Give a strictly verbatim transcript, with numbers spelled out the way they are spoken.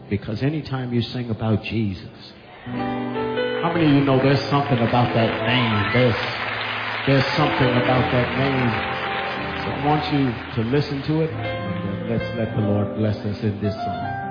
Because anytime you sing about Jesus, how many of you know there's something about that name? There's, there's something about that name. So I want you to listen to it, and then let's let the Lord bless us in this song.